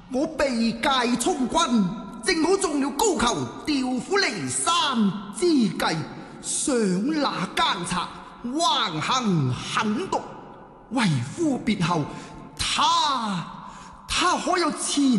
我被界充軍，正好中了高俅調虎離山之計，想那奸賊橫行狠毒，為夫別後，他可有前